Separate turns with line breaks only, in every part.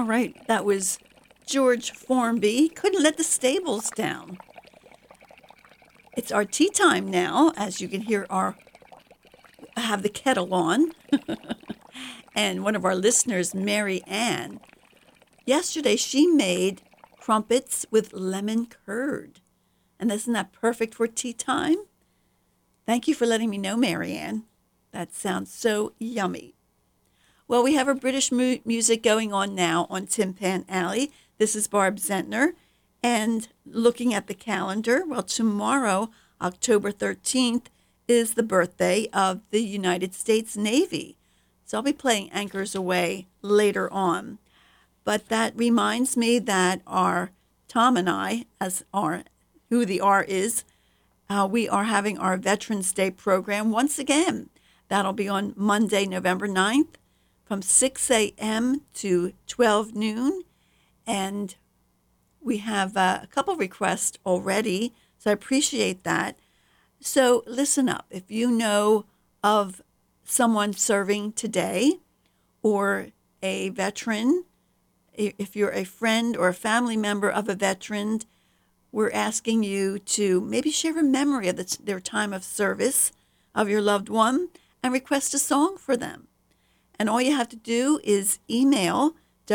right, that was George Formby. Couldn't let the stables down. It's our tea time now, as you can hear I have the kettle on. And one of our listeners, Mary Ann, yesterday she made crumpets with lemon curd. And isn't that perfect for tea time? Thank you for letting me know, Mary Ann. That sounds so yummy. Well, we have our British music going on now on Tin Pan Alley. This is Barb Zentner. And looking at the calendar, well, tomorrow, October 13th, is the birthday of the United States Navy. So I'll be playing Anchors Aweigh later on. But that reminds me that our Tom and I, as our who the R is, we are having our Veterans Day program once again. That'll be on Monday, November 9th from 6 a.m. to 12 noon. And we have a couple requests already, so I appreciate that. So listen up. If you know of someone serving today or a veteran, if you're a friend or a family member of a veteran, we're asking you to maybe share a memory of their time of service of your loved one and request a song for them. And all you have to do is email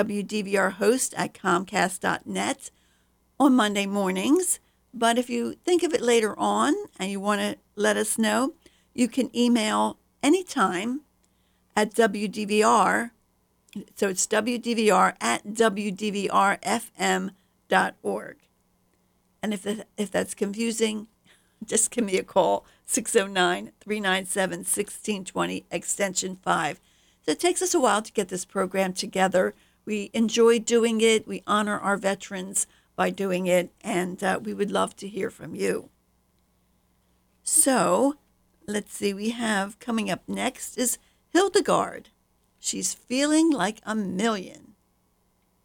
wdvrhost@comcast.net on Monday mornings. But if you think of it later on and you want to let us know, you can email anytime at WDVR. So it's WDVR@WDVRFM.org. And if that's confusing, just give me a call, 609-397-1620, extension 5. So it takes us a while to get this program together. We enjoy doing it. We honor our veterans by doing it, and we would love to hear from you. So let's see, we have coming up next is Hildegard. She's feeling like a million.